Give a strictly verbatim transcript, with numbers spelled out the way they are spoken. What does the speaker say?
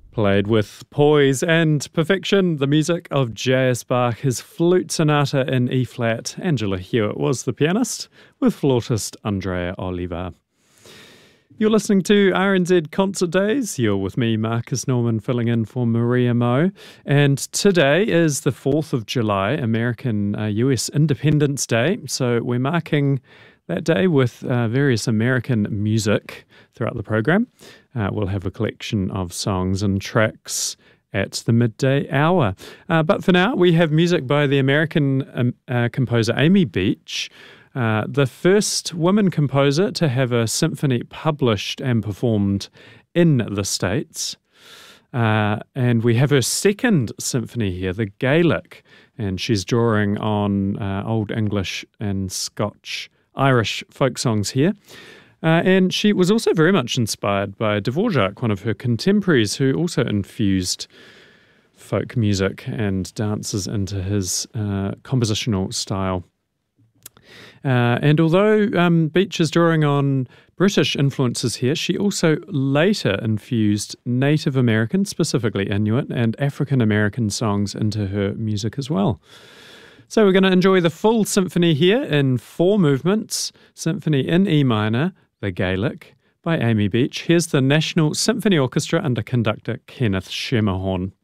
Played with poise and perfection, the music of J S Bach, his flute sonata in E-flat. Angela Hewitt was the pianist, with flautist Andrea Oliva. You're listening to R N Z Concert Days. You're with me, Marcus Norman, filling in for Maria Moe. And today is the fourth of July, American uh, U S Independence Day. So we're marking that day with uh, various American music throughout the program. Uh, we'll have a collection of songs and tracks at the midday hour. Uh, but for now, we have music by the American um, uh, composer Amy Beach, uh, the first woman composer to have a symphony published and performed in the States. Uh, and we have her second symphony here, the Gaelic, and she's drawing on uh, Old English and Scotch Irish folk songs here. Uh, and she was also very much inspired by Dvorak, one of her contemporaries, who also infused folk music and dances into his uh, compositional style. Uh, and although um, Beach is drawing on British influences here, she also later infused Native American, specifically Inuit, and African American songs into her music as well. So we're going to enjoy the full symphony here in four movements, Symphony in E minor, the Gaelic, by Amy Beach. Here's the National Symphony Orchestra under conductor Kenneth Schermerhorn.